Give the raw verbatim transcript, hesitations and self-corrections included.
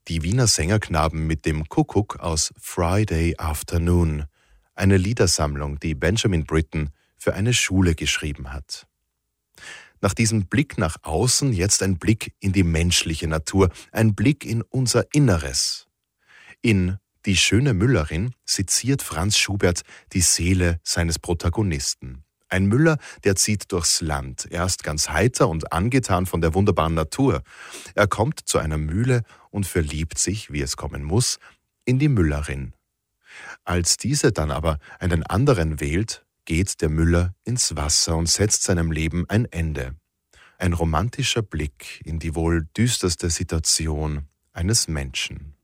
Die Wiener Sängerknaben mit dem Kuckuck aus Friday Afternoon, eine Liedersammlung, die Benjamin Britten für eine Schule geschrieben hat. Nach diesem Blick nach außen jetzt ein Blick in die menschliche Natur, ein Blick in unser Inneres. In Die schöne Müllerin seziert Franz Schubert die Seele seines Protagonisten. Ein Müller, der zieht durchs Land, erst ganz heiter und angetan von der wunderbaren Natur. Er kommt zu einer Mühle und verliebt sich, wie es kommen muss, in die Müllerin. Als diese dann aber einen anderen wählt, geht der Müller ins Wasser und setzt seinem Leben ein Ende. Ein romantischer Blick in die wohl düsterste Situation eines Menschen.